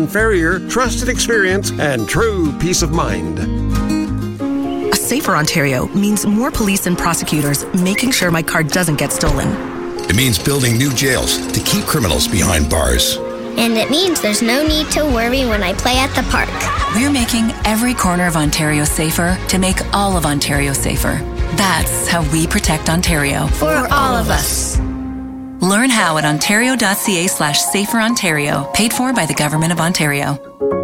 Farrier, trusted experience and true peace of mind. A safer Ontario means more police and prosecutors making sure my car doesn't get stolen. It means building new jails to keep criminals behind bars. And it means there's no need to worry when I play at the park. We're making every corner of Ontario safer to make all of Ontario safer. That's how we protect Ontario. For all of us. Learn how at ontario.ca/saferontario, paid for by the Government of Ontario.